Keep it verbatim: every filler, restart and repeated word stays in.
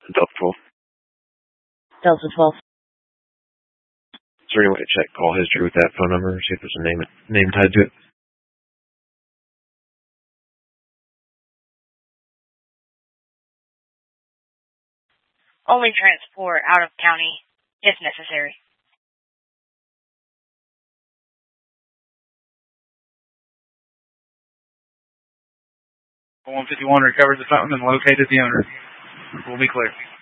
Delta twelve. Delta twelve. Is there any way to check call history with that phone number? See if there's a name name tied to it. Only transport out of county if necessary. one fifty-one recovered the phone and located the owner. We'll be clear.